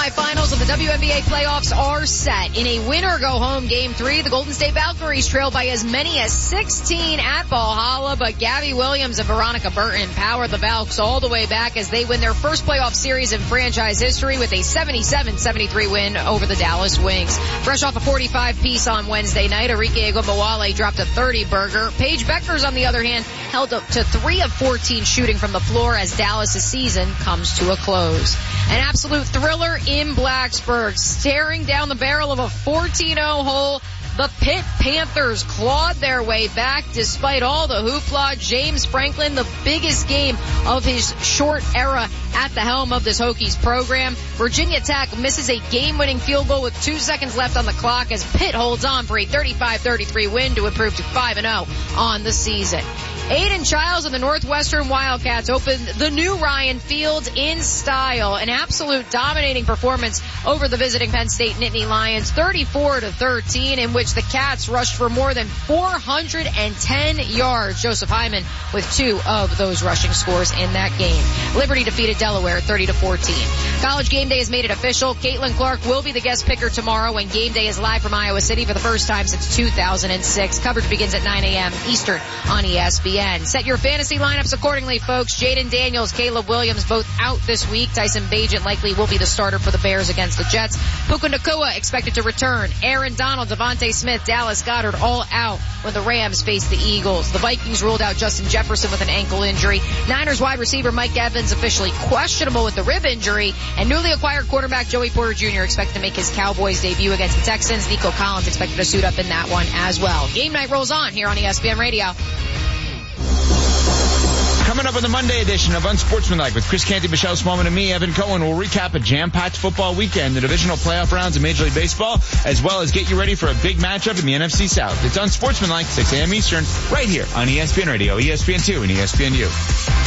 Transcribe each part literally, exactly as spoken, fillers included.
semifinals of the W N B A playoffs are set. In a win-or-go-home game three, the Golden State Valkyries trail by as many as sixteen at Valhalla, but Gabby Williams and Veronica Burton powered the Valks all the way back as they win their first playoff series in franchise history with a seventy-seven seventy-three win over the Dallas Wings. Fresh off a forty-five piece on Wednesday night, Arike Egumbawale dropped a thirty burger. Paige Beckers, on the other hand, held up to three of fourteen shooting from the floor as Dallas' season comes to a close. An absolute thriller in Blacksburg, staring down the barrel of a fourteen oh hole. The Pitt Panthers clawed their way back despite all the hoopla. James Franklin, the biggest game of his short era at the helm of this Hokies program. Virginia Tech misses a game-winning field goal with two seconds left on the clock as Pitt holds on for a thirty-five thirty-three win to improve to five and oh on the season. Aiden Childs and the Northwestern Wildcats opened the new Ryan Field in style. An absolute dominating performance over the visiting Penn State Nittany Lions, thirty-four to thirteen, in which the Cats rushed for more than four hundred ten yards. Joseph Hyman with two of those rushing scores in that game. Liberty defeated Delaware thirty to fourteen. College Game Day has made it official. Caitlin Clark will be the guest picker tomorrow when Game Day is live from Iowa City for the first time since two thousand six. Coverage begins at nine a.m. Eastern on E S P N. Set your fantasy lineups accordingly, folks. Jaden Daniels, Caleb Williams, both out this week. Tyson Bagent likely will be the starter for the Bears against the Jets. Puka Nacua expected to return. Aaron Donald, Devontae Smith, Dallas Goedert all out when the Rams face the Eagles. The Vikings ruled out Justin Jefferson with an ankle injury. Niners wide receiver Mike Evans officially questionable with the rib injury. And newly acquired quarterback Joey Porter Junior expected to make his Cowboys debut against the Texans. Nico Collins expected to suit up in that one as well. Game night rolls on here on E S P N Radio. Coming up on the Monday edition of Unsportsmanlike with Chris Canty, Michelle Smallman, and me, Evan Cohen, we'll recap a jam-packed football weekend, the divisional playoff rounds of Major League Baseball, as well as get you ready for a big matchup in the N F C South. It's Unsportsmanlike, six a.m. Eastern, right here on E S P N Radio, E S P N two, and E S P N U.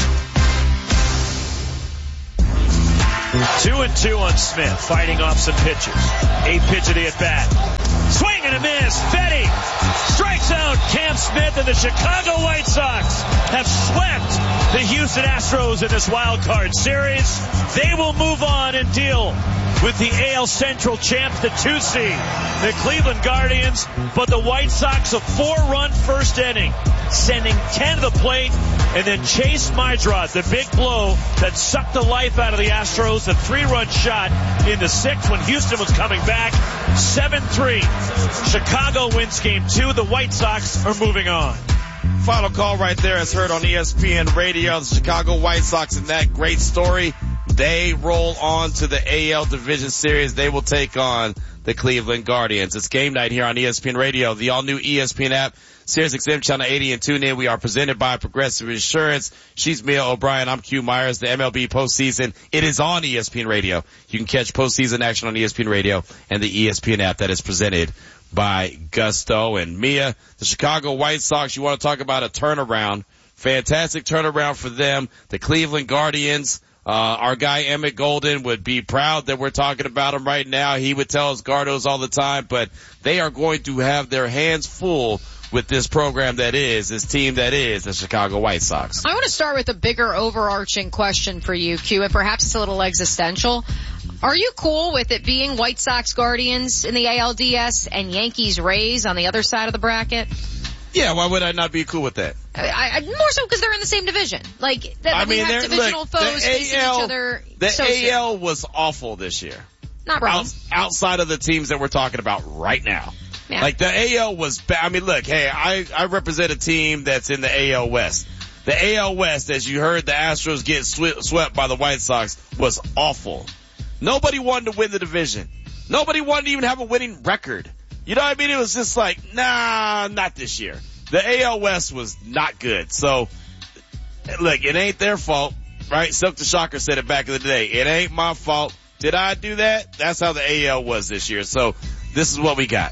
Two and two on Smith, fighting off some pitches. Eight pitch of the at-bat. Swing and a miss. Fetty strikes out Cam Smith, and the Chicago White Sox have swept the Houston Astros in this wild card series. They will move on and deal with the A L Central champs, the two seed, the Cleveland Guardians. But the White Sox, a four-run first inning, sending ten to the plate, and then Chase Maedrod, the big blow that sucked the life out of the Astros, a three-run shot in the sixth when Houston was coming back. seven three. Chicago wins game two. The White Sox are moving on. Final call right there as heard on E S P N Radio. The Chicago White Sox in that great story. They roll on to the A L Division Series. They will take on the Cleveland Guardians. It's game night here on E S P N Radio, the all-new E S P N app, Sirius X M Channel eighty, and tune in. We are presented by Progressive Insurance. She's Mia O'Brien. I'm Q Myers. The M L B postseason, it is on E S P N Radio. You can catch postseason action on E S P N Radio and the E S P N app that is presented by Gusto. And Mia, the Chicago White Sox, you want to talk about a turnaround. Fantastic turnaround for them. The Cleveland Guardians, uh, our guy Emmett Golden would be proud that we're talking about him right now. He would tell us Gardos all the time, but they are going to have their hands full with this program that is, this team that is the Chicago White Sox. I want to start with a bigger overarching question for you, Q, and perhaps it's a little existential. Are you cool with it being White Sox Guardians in the A L D S and Yankees Rays on the other side of the bracket? Yeah, why would I not be cool with that? I, I, more so because they're in the same division. Like, that, I we mean, have divisional look, foes the facing A L, each other. The so A L soon. was awful this year. Not wrong. Out, outside of the teams that we're talking about right now. Yeah. Like, the A L was bad. I mean, look, hey, I, I represent a team that's in the A L West. The A L West, as you heard the Astros get sw- swept by the White Sox, was awful. Nobody wanted to win the division. Nobody wanted to even have a winning record. You know what I mean? It was just like, nah, not this year. The A L West was not good. So, look, it ain't their fault, right? Silk the Shocker said it back in the day. It ain't my fault. Did I do that? That's how the A L was this year. So, this is what we got.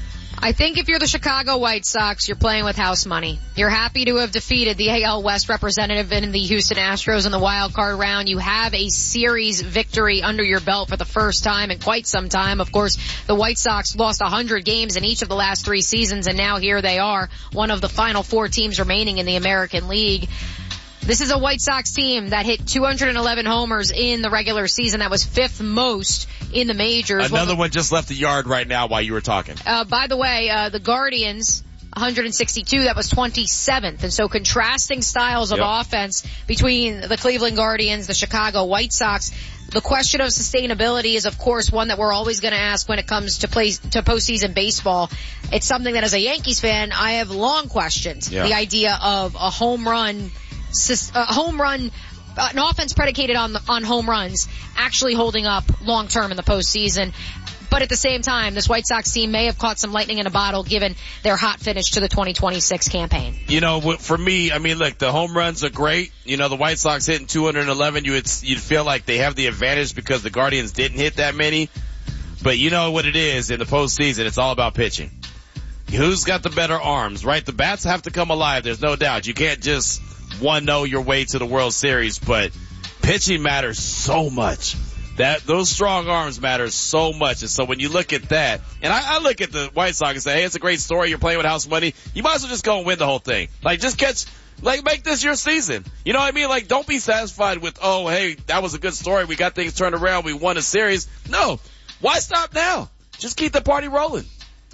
I think if you're the Chicago White Sox, you're playing with house money. You're happy to have defeated the A L West representative in the Houston Astros in the wild card round. You have a series victory under your belt for the first time in quite some time. Of course, the White Sox lost one hundred games in each of the last three seasons, and now here they are, one of the final four teams remaining in the American League. This is a White Sox team that hit two hundred eleven homers in the regular season. That was fifth most in the majors. Another well, one just left the yard right now while you were talking. Uh, by the way, uh, the Guardians, one hundred sixty-two, that was twenty-seventh. And so contrasting styles of yep. offense between the Cleveland Guardians, the Chicago White Sox. The question of sustainability is, of course, one that we're always going to ask when it comes to play, to postseason baseball. It's something that as a Yankees fan, I have long questioned. Yeah. The idea of a home run, a home run, uh, an offense predicated on the, on home runs actually holding up long term in the postseason. But at the same time, this White Sox team may have caught some lightning in a bottle given their hot finish to the twenty twenty-six campaign. You know, for me, I mean, look, the home runs are great. You know, the White Sox hitting two hundred eleven, you would, you'd feel like they have the advantage because the Guardians didn't hit that many. But you know what it is in the postseason, it's all about pitching. Who's got the better arms, right? The bats have to come alive, there's no doubt. You can't just one-oh your way to the World Series, but pitching matters so much. That, those strong arms matter so much. And so when you look at that, and I, I look at the White Sox and say, hey, it's a great story. You're playing with house money. You might as well just go and win the whole thing. Like, just catch, like, make this your season. You know what I mean? Like, don't be satisfied with, oh, hey, that was a good story. We got things turned around. We won a series. No. Why stop now? Just keep the party rolling.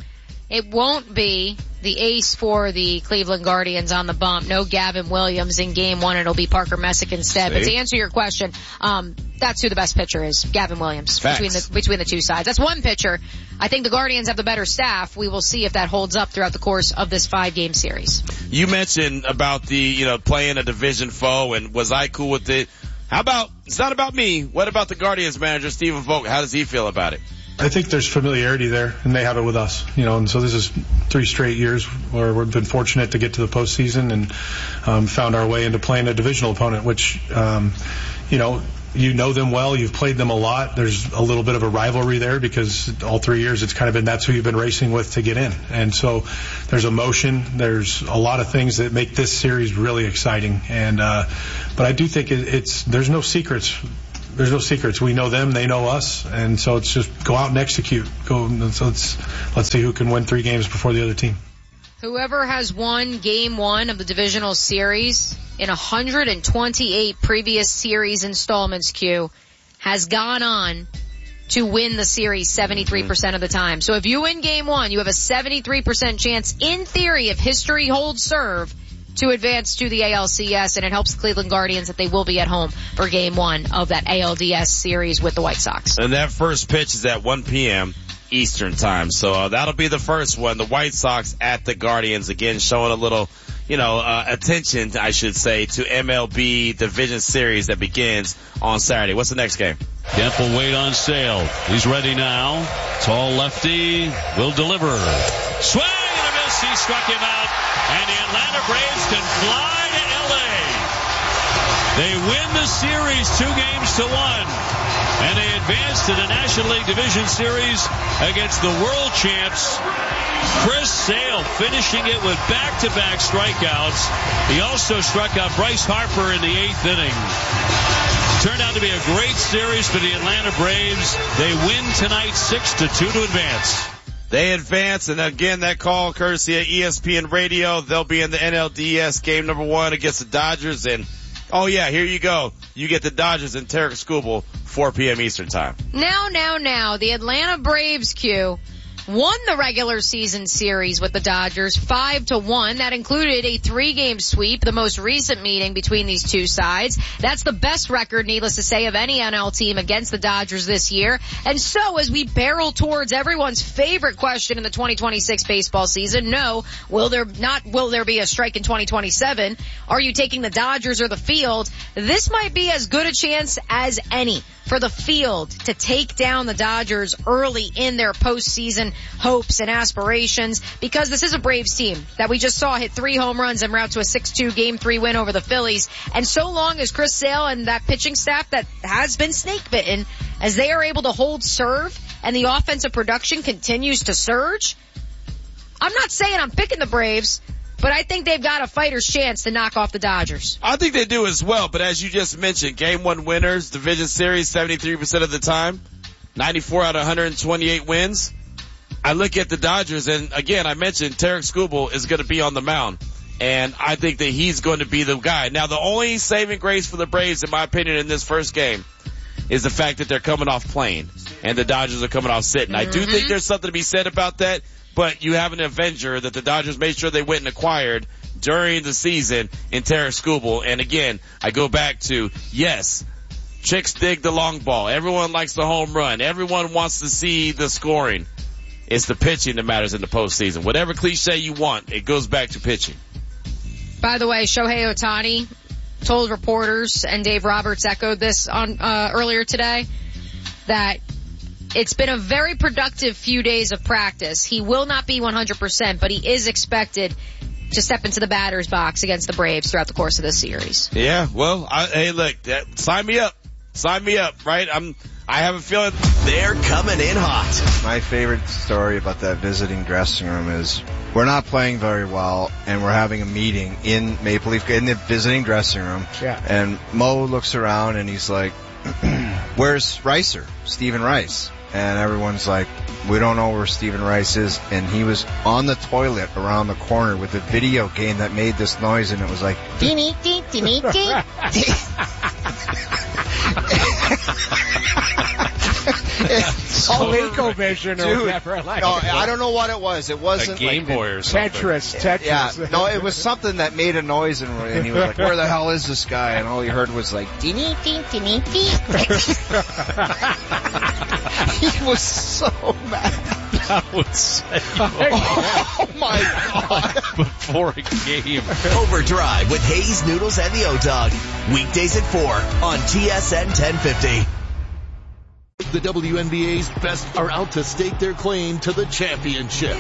It won't be the ace for the Cleveland Guardians on the bump. No Gavin Williams in game one. It'll be Parker Messick instead. See? But to answer your question, um, that's who the best pitcher is, Gavin Williams, Facts. between the, between the two sides. That's one pitcher. I think the Guardians have the better staff. We will see if that holds up throughout the course of this five game series. You mentioned about the, you know, playing a division foe, and was I cool with it? How about, it's not about me. What about the Guardians manager, Stephen Vogt? How does he feel about it? I think there's familiarity there, and they have it with us, you know, and so this is three straight years where we've been fortunate to get to the postseason and um, found our way into playing a divisional opponent, which, um, you know, you know them well, you've played them a lot. There's a little bit of a rivalry there because all three years it's kind of been that's who you've been racing with to get in. And so there's emotion, there's a lot of things that make this series really exciting. And uh, but I do think it, it's there's no secrets. There's no secrets. We know them, they know us, and so it's just go out and execute. Go. So let's let's see who can win three games before the other team. Whoever has won game one of the divisional series in one hundred twenty-eight previous series installments, Q, has gone on to win the series seventy-three percent of the time. So if you win game one, you have a seventy-three percent chance, in theory, if history holds serve, to advance to the A L C S, and it helps the Cleveland Guardians that they will be at home for game one of that A L D S series with the White Sox. And that first pitch is at one p.m. Eastern time. So uh, that'll be the first one. The White Sox at the Guardians, again showing a little, you know, uh, attention, I should say, to M L B Division Series that begins on Saturday. What's the next game? Kemp will wait on Sale. He's ready now. Tall lefty will deliver. Swing and a miss. He struck him out. And the Atlanta Braves can fly to L A. They win the series two games to one. And they advance to the National League Division Series against the world champs. Chris Sale finishing it with back-to-back strikeouts. He also struck out Bryce Harper in the eighth inning. Turned out to be a great series for the Atlanta Braves. They win tonight six to two to advance. They advance, and again, that call courtesy of E S P N Radio. They'll be in the N L D S game number one against the Dodgers, and oh yeah, here you go. You get the Dodgers and Tarek Skubal, four p.m. Eastern time. Now, now, now, the Atlanta Braves, Q, won the regular season series with the Dodgers five to one. That included a three-game sweep, the most recent meeting between these two sides. That's the best record, needless to say, of any N L team against the Dodgers this year. And so as we barrel towards everyone's favorite question in the twenty twenty-six baseball season, no, will there not, will there be a strike in twenty twenty-seven? Are you taking the Dodgers or the field? This might be as good a chance as any for the field to take down the Dodgers early in their postseason hopes and aspirations, because this is a Braves team that we just saw hit three home runs en route to a six two game three win over the Phillies. And so long as Chris Sale and that pitching staff that has been snake bitten, as they are able to hold serve and the offensive production continues to surge, I'm not saying I'm picking the Braves, but I think they've got a fighter's chance to knock off the Dodgers. I think they do as well, but as you just mentioned, game one winners, division series seventy-three percent of the time, ninety-four out of one hundred twenty-eight wins. I look at the Dodgers, and again, I mentioned Tarek Skubal is going to be on the mound. And I think that he's going to be the guy. Now, the only saving grace for the Braves, in my opinion, in this first game is the fact that they're coming off playing and the Dodgers are coming off sitting. Mm-hmm. I do think there's something to be said about that, but you have an Avenger that the Dodgers made sure they went and acquired during the season in Tarik Skubal. And again, I go back to, yes, chicks dig the long ball. Everyone likes the home run. Everyone wants to see the scoring. It's the pitching that matters in the postseason. Whatever cliche you want, it goes back to pitching. By the way, Shohei Ohtani told reporters, and Dave Roberts echoed this on uh, earlier today, that it's been a very productive few days of practice. He will not be one hundred percent, but he is expected to step into the batter's box against the Braves throughout the course of this series. Yeah, well, I, hey, look, that, sign me up. Sign me up, right? I'm, I have a feeling they're coming in hot. My favorite story about that visiting dressing room is we're not playing very well, and we're having a meeting in Maple Leaf, in the visiting dressing room. Yeah. And Mo looks around and he's like, where's Ricer? Stephen Rice. And everyone's like, we don't know where Stephen Rice is. And he was on the toilet around the corner with a video game that made this noise, and it was like, Teeny, teeny, teeny, teeny. Oh, Ecovision or whatever. Like no, I don't know what it was. It wasn't a Game like Boy or something. Tetris, Tetris. Yeah, no, it was something that made a noise, and, and he was like, where the hell is this guy? And all he heard was like, teeny, teeny, teeny, teeny. He was so mad. I would say. Oh, my God. Before a game. Overdrive with Hayes, Noodles, and the O-Dog. Weekdays at four on T S N ten fifty. The W N B A's best are out to stake their claim to the championship.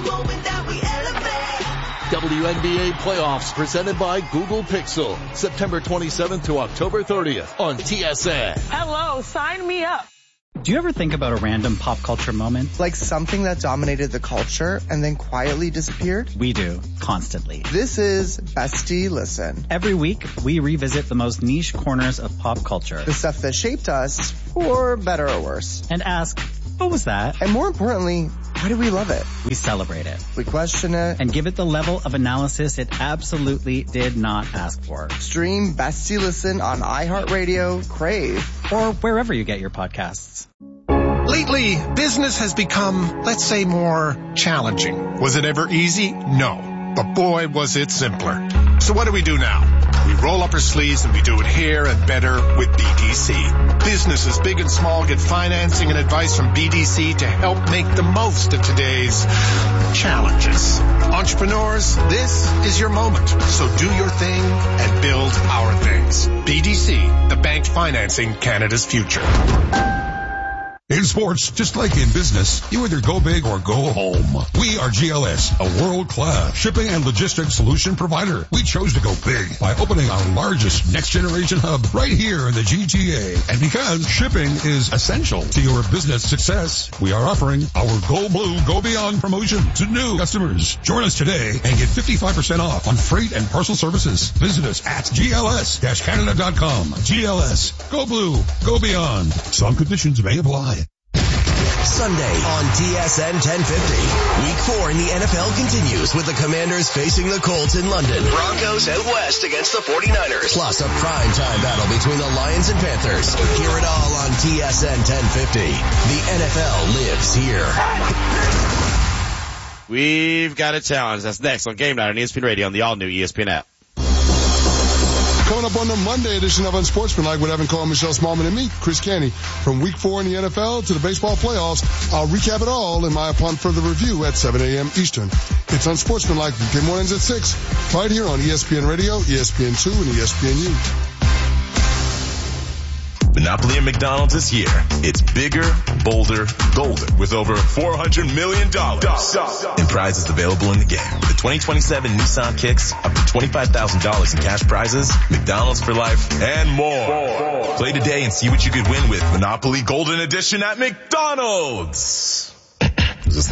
W N B A playoffs presented by Google Pixel. September twenty-seventh to October thirtieth on T S N. Hello, sign me up. Do you ever think about a random pop culture moment? Like something that dominated the culture and then quietly disappeared? We do, constantly. This is Bestie Listen. Every week, we revisit the most niche corners of pop culture. The stuff that shaped us, for better or worse. And ask, what was that? And more importantly, why do we love it? We celebrate it. We question it. And give it the level of analysis it absolutely did not ask for. Stream Bestie Listen on iHeartRadio, Crave, or wherever you get your podcasts. Lately, business has become, let's say, more challenging. Was it ever easy? No. But boy, was it simpler. So what do we do now? We roll up our sleeves and we do it here and better with B D C. Businesses big and small get financing and advice from B D C to help make the most of today's challenges. Entrepreneurs, this is your moment. So do your thing and build our things. B D C, the bank financing Canada's future. In sports, just like in business, you either go big or go home. We are G L S, a world-class shipping and logistics solution provider. We chose to go big by opening our largest next-generation hub right here in the G T A. And because shipping is essential to your business success, we are offering our Go Blue, Go Beyond promotion to new customers. Join us today and get fifty-five percent off on freight and parcel services. Visit us at G L S Canada dot com. G L S, Go Blue, Go Beyond. Some conditions may apply. Sunday on T S N ten fifty. Week four in the N F L continues with the Commanders facing the Colts in London. Broncos out west against the forty-niners. Plus a primetime battle between the Lions and Panthers. Hear it all on T S N ten fifty. The N F L lives here. We've got a challenge. That's next on Game Night on E S P N Radio on the all-new E S P N app. Coming up on the Monday edition of Unsportsmanlike with Evan Cohen, Michelle Smallman, and me, Chris Canty. From week four in the N F L to the baseball playoffs, I'll recap it all in my Upon Further Review at seven a.m. Eastern. It's Unsportsmanlike. Game mornings at six, right here on E S P N Radio, E S P N two, and E S P N U. Monopoly at McDonald's is here. It's bigger, bolder, golden with over four hundred million dollars in prizes available in the game. The twenty twenty-seven Nissan Kicks, up to twenty-five thousand dollars in cash prizes, McDonald's for life, and more. Play today and see what you could win with Monopoly Golden Edition at McDonald's. Is this thing on?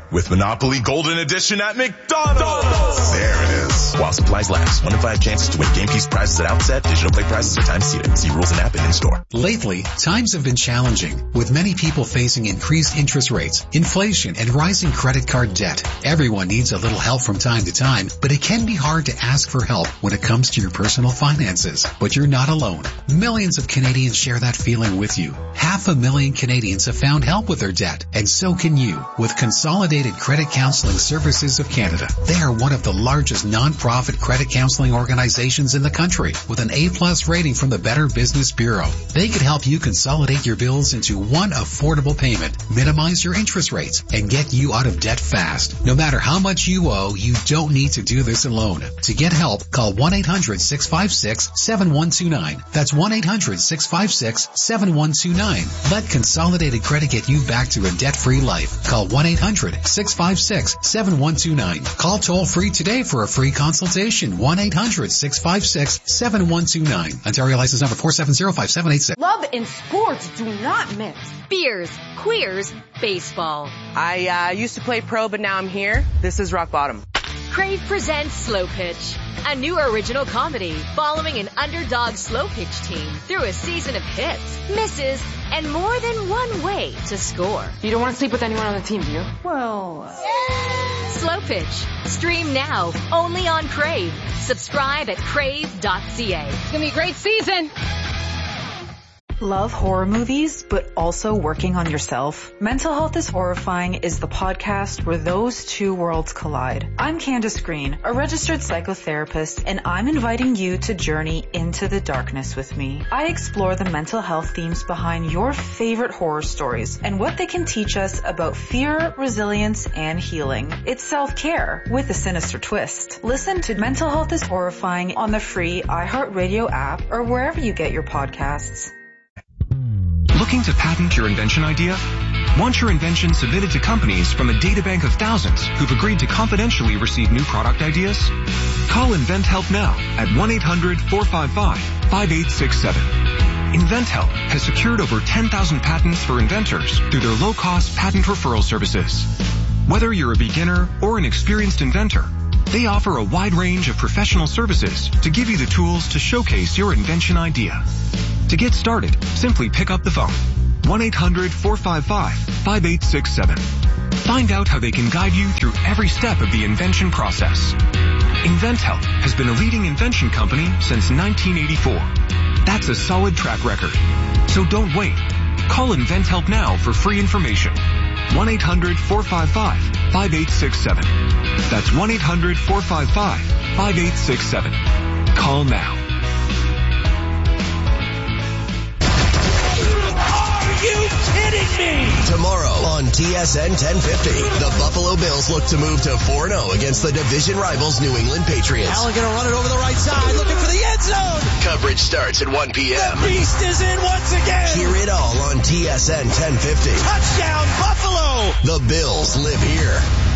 with Monopoly Golden Edition at McDonald's. There it is. While supplies last, one in five chances to win game piece prizes at outset. Digital play prizes are time seated. See rules and app and in-store. Lately, times have been challenging, with many people facing increased interest rates, inflation, and rising credit card debt. Everyone needs a little help from time to time, but it can be hard to ask for help when it comes to your personal finances. But you're not alone. Millions of Canadians share that feeling with you. Half a million Canadians have found help with their debt, and so can you with Consolidated Credit Counseling Services of Canada. They are one of the largest non-profit credit counseling organizations in the country with an A-plus rating from the Better Business Bureau. They could help you consolidate your bills into one affordable payment, minimize your interest rates, and get you out of debt fast. No matter how much you owe, you don't need to do this alone. To get help, call one eight hundred six five six seven one two nine. That's one eight hundred six five six seven one two nine. Let Consolidated Credit get you back to a debt-free life. Call one eight hundred six five six seven one two nine. Call toll-free today for a free consultation. one eight hundred six five six seven one two nine. Ontario license number four seven zero five seven eight six. Love and sports do not mix. Beers, queers, baseball. I uh, used to play pro, but now I'm here. This is rock bottom. Crave presents Slow Pitch, a new original comedy following an underdog slow pitch team through a season of hits, misses, and more than one way to score. You don't want to sleep with anyone on the team, do you? Well... Uh... Slow Pitch. Stream now, only on Crave. Subscribe at crave dot c a. It's going to be a great season. Love horror movies, but also working on yourself? Mental Health is Horrifying is the podcast where those two worlds collide. I'm Candace Green, a registered psychotherapist, and I'm inviting you to journey into the darkness with me. I explore the mental health themes behind your favorite horror stories and what they can teach us about fear, resilience, and healing. It's self-care with a sinister twist. Listen to Mental Health is Horrifying on the free iHeartRadio app or wherever you get your podcasts. Looking to patent your invention idea? Want your invention submitted to companies from a databank of thousands who've agreed to confidentially receive new product ideas? Call InventHelp now at one eight hundred four five five five eight six seven. InventHelp has secured over ten thousand patents for inventors through their low-cost patent referral services. Whether you're a beginner or an experienced inventor, they offer a wide range of professional services to give you the tools to showcase your invention idea. To get started, simply pick up the phone. one eight hundred four five five five eight six seven. Find out how they can guide you through every step of the invention process. InventHelp has been a leading invention company since nineteen eighty-four. That's a solid track record. So don't wait. Call InventHelp now for free information. one eight hundred four five five five eight six seven. That's one eight hundred four five five five eight six seven. Call now. Are you kidding me? Tomorrow on T S N ten fifty, the Buffalo Bills look to move to four and oh against the division rivals New England Patriots. Allen going to run it over the right side, looking for the end zone. Coverage starts at one p.m. The beast is in once again. Hear it all on T S N ten fifty. Touchdown, Buffalo! The Bills live here.